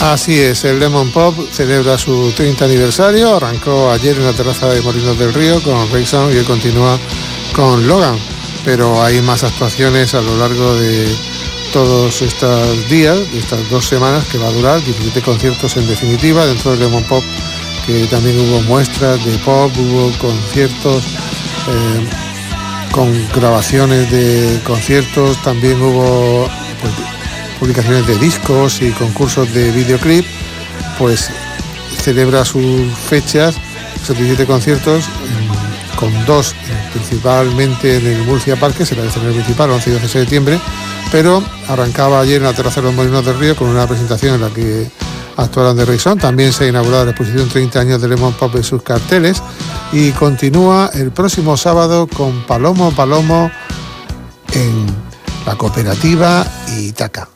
Así es, el Lemon Pop celebra su 30 aniversario, arrancó ayer en la terraza de Molinos del Río con Rayson y hoy continúa con Logan, pero hay más actuaciones a lo largo de todos estos días, de estas 2 semanas que va a durar, 17 conciertos en definitiva dentro del Lemon Pop, que también hubo muestras de pop, hubo conciertos con grabaciones de conciertos, también hubo pues, publicaciones de discos y concursos de videoclip. Pues celebra sus fechas, 77 conciertos, con 2 principalmente en el Murcia Parque, será el escenario principal, 11 y 12 de septiembre, pero arrancaba ayer en la terraza de los Molinos del Río con una presentación en la que actuaron The Rayson. También se ha inaugurado la exposición 30 años de Lemon Pop en sus carteles y continúa el próximo sábado con Palomo en la Cooperativa Itaca.